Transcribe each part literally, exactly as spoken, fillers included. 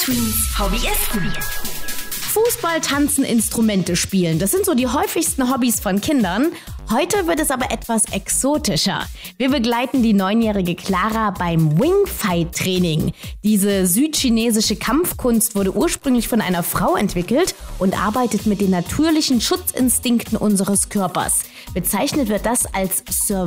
Twins Hobbyisten. Fußball, Tanzen, Instrumente spielen. Das sind so die häufigsten Hobbys von Kindern. Heute wird es aber etwas exotischer. Wir begleiten die neunjährige Clara beim Wingfight-Training. Diese südchinesische Kampfkunst wurde ursprünglich von einer Frau entwickelt und arbeitet mit den natürlichen Schutzinstinkten unseres Körpers. Bezeichnet wird das als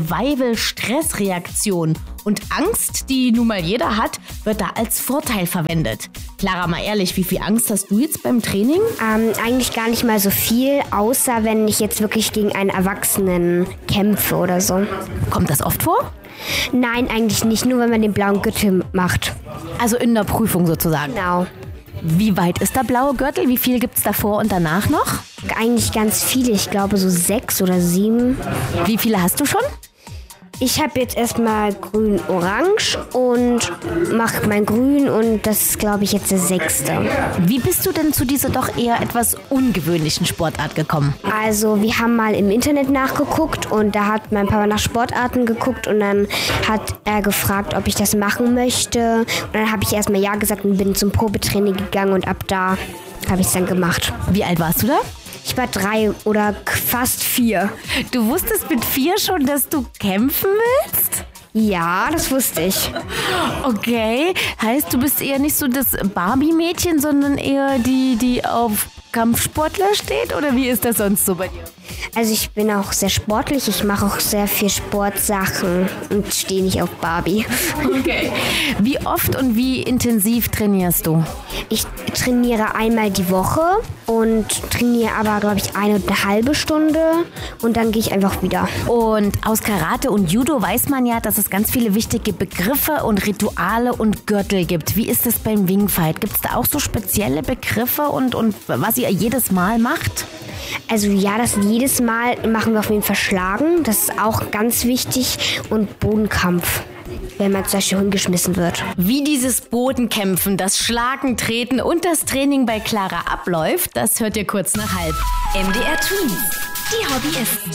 Survival-Stressreaktion. Und Angst, die nun mal jeder hat, wird da als Vorteil verwendet. Clara, mal ehrlich, wie viel Angst hast du jetzt beim Training? Ähm, eigentlich gar nicht mal so viel, außer wenn ich jetzt wirklich gegen einen Erwachsenen kämpfe oder so. Kommt das oft vor? Nein, eigentlich nicht, nur wenn man den blauen Gürtel macht. Also in der Prüfung sozusagen. Genau. Wie weit ist der blaue Gürtel? Wie viel gibt's davor und danach noch? Eigentlich ganz viele, ich glaube so sechs oder sieben. Wie viele hast du schon? Ich habe jetzt erstmal grün-orange und mache mein Grün und das ist, glaube ich, jetzt der sechste. Wie bist du denn zu dieser doch eher etwas ungewöhnlichen Sportart gekommen? Also wir haben mal im Internet nachgeguckt und da hat mein Papa nach Sportarten geguckt und dann hat er gefragt, ob ich das machen möchte. Und dann habe ich erstmal ja gesagt und bin zum Probetraining gegangen und ab da habe ich es dann gemacht. Wie alt warst du da? Ich war drei oder fast vier. Du wusstest mit vier schon, dass du kämpfen willst? Ja, das wusste ich. Okay, heißt, du bist eher nicht so das Barbie-Mädchen, sondern eher die, die auf Kampfsportler steht? Oder wie ist das sonst so bei dir? Also ich bin auch sehr sportlich, ich mache auch sehr viel Sportsachen und stehe nicht auf Barbie. Okay. Wie oft und wie intensiv trainierst du? Ich trainiere einmal die Woche und trainiere aber, glaube ich, eine, eine halbe Stunde und dann gehe ich einfach wieder. Und aus Karate und Judo weiß man ja, dass es ganz viele wichtige Begriffe und Rituale und Gürtel gibt. Wie ist es beim Wingfight? Gibt es da auch so spezielle Begriffe und, und was ihr jedes Mal macht? Also ja, das jedes Mal machen wir auf jeden Fall Schlagen. Das ist auch ganz wichtig. Und Bodenkampf, wenn man zum Beispiel hingeschmissen wird. Wie dieses Bodenkämpfen, das Schlagen, Treten und das Training bei Clara abläuft, das hört ihr kurz nach halb. M D R Twins, die Hobbyisten.